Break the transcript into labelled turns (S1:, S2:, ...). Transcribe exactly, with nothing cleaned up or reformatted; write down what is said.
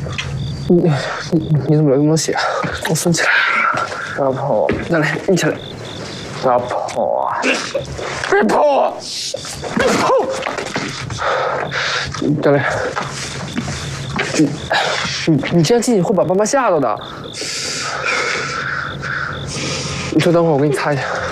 S1: 你你你怎么流那么多血？我松起来。
S2: 不要碰我！
S1: 那来，你起来。
S2: 不要碰我！
S1: 别碰我！别碰！教练，你你你这样进去会把爸妈吓到的。你稍等会儿，我给你擦一下。